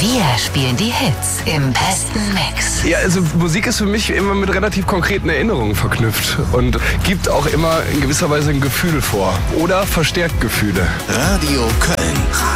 Wir spielen die Hits im besten Mix. Ja, also Musik ist für mich immer mit relativ konkreten Erinnerungen verknüpft und gibt auch immer in gewisser Weise ein Gefühl vor oder verstärkt Gefühle. Radio Köln.